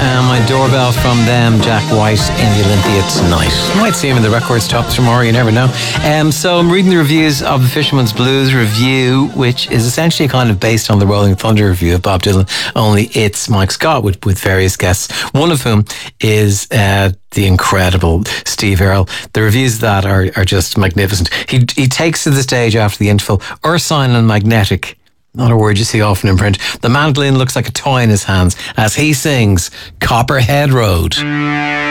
My doorbell from them, Jack White in the Olympia tonight. Might see him in the records top tomorrow, you never know. So I'm reading the reviews of the Fisherman's Blues review, which is essentially kind of based on the Rolling Thunder review of Bob Dylan, only it's Mike Scott with various guests, one of whom is the incredible Steve Earle. The reviews of that are just magnificent. He takes to the stage after the interval, ursine and magnetic, not a word you see often in print. The mandolin looks like a toy in his hands as he sings Copperhead Road.